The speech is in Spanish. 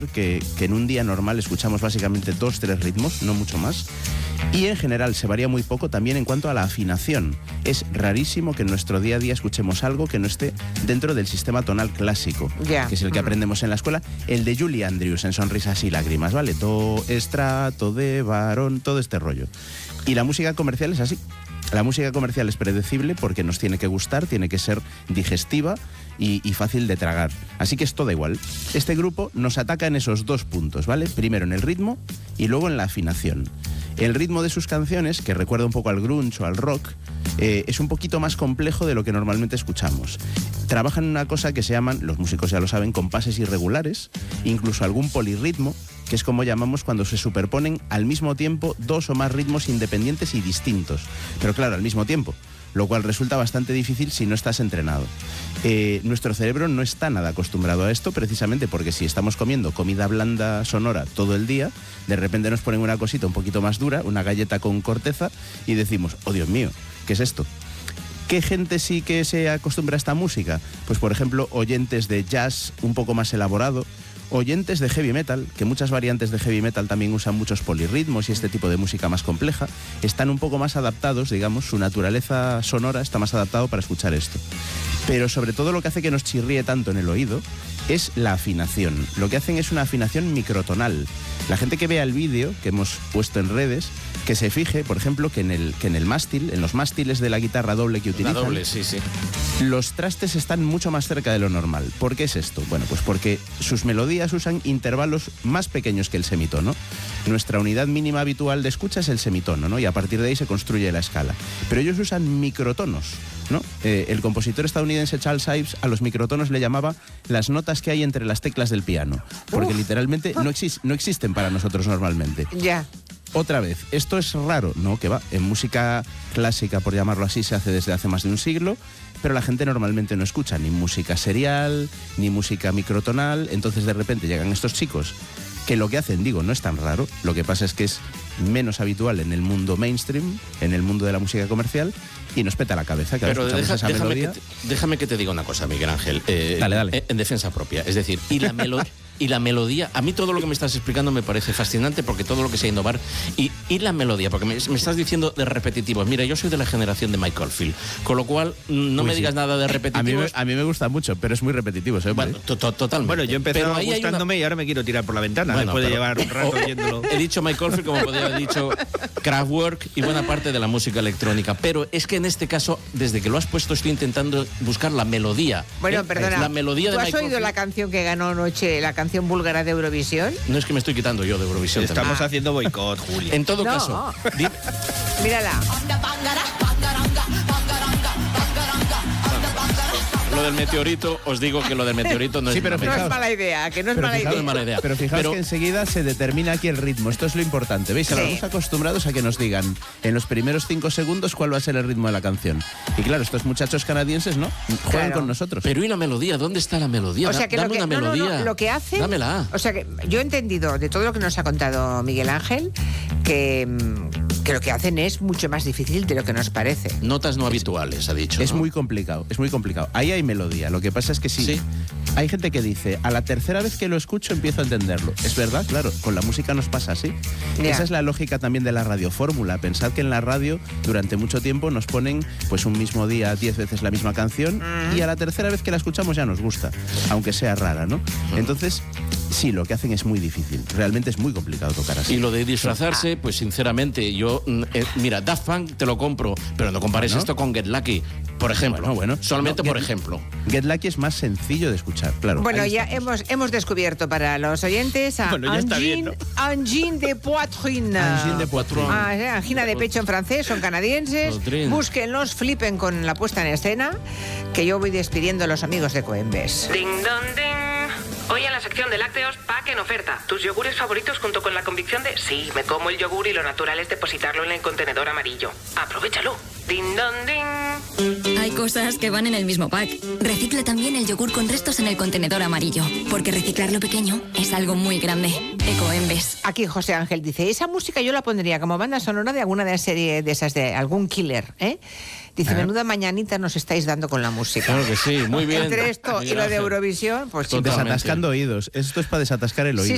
que en un día normal escuchamos básicamente 2-3 ritmos, no mucho más. Y en general se varía muy poco también en cuanto a la afinación. Es rarísimo que en nuestro día a día escuchemos algo que no esté dentro del sistema tonal clásico, que es el que aprendemos en la escuela, el de Julie Andrews en Sonrisas y Lágrimas, ¿vale? Do, estrato, de, varón, todo este rollo. Y la música comercial es así. La música comercial es predecible porque nos tiene que gustar, tiene que ser digestiva y fácil de tragar. Así que es todo igual. Este grupo nos ataca en esos dos puntos, ¿vale? Primero en el ritmo y luego en la afinación. El ritmo de sus canciones, que recuerda un poco al grunge o al rock, es un poquito más complejo de lo que normalmente escuchamos. Trabajan en una cosa que se llaman, los músicos ya lo saben, compases irregulares, incluso algún polirritmo, que es como llamamos cuando se superponen al mismo tiempo dos o más ritmos independientes y distintos. Pero claro, al mismo tiempo, lo cual resulta bastante difícil si no estás entrenado. Nuestro cerebro no está nada acostumbrado a esto, precisamente porque si estamos comiendo comida blanda sonora todo el día, de repente nos ponen una cosita un poquito más dura, una galleta con corteza, y decimos, oh Dios mío, ¿qué es esto? ¿Qué gente sí que se acostumbra a esta música? Pues por ejemplo, oyentes de jazz un poco más elaborado, oyentes de heavy metal, que muchas variantes de heavy metal también usan muchos polirritmos y este tipo de música más compleja, están un poco más adaptados, digamos, su naturaleza sonora está más adaptado para escuchar esto. Pero sobre todo lo que hace que nos chirríe tanto en el oído es la afinación. Lo que hacen es una afinación microtonal. La gente que vea el vídeo que hemos puesto en redes, que se fije, por ejemplo, que en el mástil, en los mástiles de la guitarra doble que utilizan, la doble, sí. Los trastes están mucho más cerca de lo normal. ¿Por qué es esto? Bueno, pues porque sus melodías usan intervalos más pequeños que el semitono. Nuestra unidad mínima habitual de escucha es el semitono, ¿no? Y a partir de ahí se construye la escala. Pero ellos usan microtonos, ¿no? El compositor estadounidense Charles Ives a los microtonos le llamaba las notas que hay entre las teclas del piano, porque literalmente no existen para nosotros normalmente. Ya. Otra vez, esto es raro, ¿no? Que va, en música clásica, por llamarlo así, se hace desde hace más de un siglo, pero la gente normalmente no escucha ni música serial, ni música microtonal, entonces de repente llegan estos chicos que lo que hacen, digo, no es tan raro, lo que pasa es que es menos habitual en el mundo mainstream, en el mundo de la música comercial, y nos peta la cabeza. Pero déjame que te diga una cosa, Miguel Ángel. Dale. En defensa propia. Es decir, y la melodía, a mí todo lo que me estás explicando me parece fascinante porque todo lo que sea innovar y la melodía, porque me estás diciendo de repetitivos. Mira, yo soy de la generación de Mike Oldfield, con lo cual no me digas nada de repetitivos. A mí me gusta mucho, pero es muy repetitivo, ¿sabes? Bueno, totalmente. Bueno, yo empecé gustándome y ahora me quiero tirar por la ventana. Bueno, después de llevar un rato oyéndolo. He dicho Mike Oldfield como podría haber dicho Kraftwerk y buena parte de la música electrónica, pero es que en este caso, desde que lo has puesto, estoy intentando buscar la melodía. Bueno, perdona, la melodía ¿tú de has Mike oído Oldfield? la canción que ganó anoche, la canción búlgara de Eurovisión? No es que me estoy quitando yo de Eurovisión. Estamos haciendo boicot, Julia. En todo caso, mírala. lo del meteorito, os digo que lo del meteorito no es pero no es mala idea, que no es mala idea. Pero fijaos que enseguida se determina aquí el ritmo. Esto es lo importante. ¿Veis? Estamos acostumbrados a que nos digan en los primeros 5 segundos cuál va a ser el ritmo de la canción. Y claro, estos muchachos canadienses, ¿no? Juegan con nosotros. Pero ¿y la melodía? ¿Dónde está la melodía? O sea, que Dame una melodía. lo que hace... Dámela. O sea, que yo he entendido de todo lo que nos ha contado Miguel Ángel que lo que hacen es mucho más difícil de lo que nos parece. Notas no habituales, ha dicho. Es muy complicado, es muy complicado. Ahí hay melodía. Lo que pasa es que sí. Hay gente que dice, a la tercera vez que lo escucho empiezo a entenderlo. Es verdad, claro, con la música nos pasa así. Esa es la lógica también de la radiofórmula. Pensad que en la radio durante mucho tiempo nos ponen pues un mismo día 10 veces la misma canción y a la tercera vez que la escuchamos ya nos gusta, aunque sea rara, ¿no? Entonces, sí, lo que hacen es muy difícil. Realmente es muy complicado tocar así. Y lo de disfrazarse, pues sinceramente, yo... mira, Daft Punk te lo compro, pero no compares esto con Get Lucky, por ejemplo. Solamente por ejemplo. Get Lucky es más sencillo de escuchar, claro. Bueno, ya hemos descubierto para los oyentes a Angine de Poitrine. Angine de Poitrine. Angina de pecho en francés, son canadienses. Búsquenlos, flipen con la puesta en escena, que yo voy despidiendo a los amigos de Coembes. Ding dong ding. Hoy en la sección de lácteos, pack en oferta. Tus yogures favoritos junto con la convicción de sí, me como el yogur y lo natural es depositarlo en el contenedor amarillo. Aprovechalo. Ding dong ding. Hay cosas que van en el mismo pack. Recicla también el yogur con restos en el contenedor amarillo, porque reciclar lo pequeño es algo muy grande. Ecoembes. Aquí José Ángel dice, esa música yo la pondría como banda sonora de alguna de las series de esas, de algún killer, ¿eh? Dice, menuda mañanita nos estáis dando con la música. Claro que sí, muy bien. Entre esto y lo de Eurovisión, pues desatascando oídos. Esto es para desatascar el oído.